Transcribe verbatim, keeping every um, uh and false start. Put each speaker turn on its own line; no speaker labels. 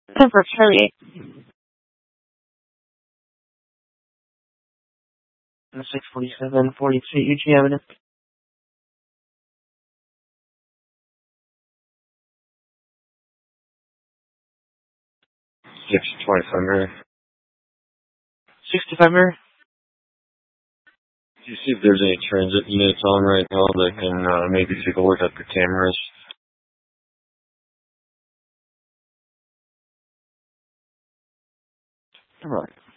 Temper Charlie. six forty-seven forty-two U G Avenue.
six twenty-five mirror.
sixty-five mirror.
Do you see if there's any transit units on right now that can uh, maybe take a look at the cameras?
Right.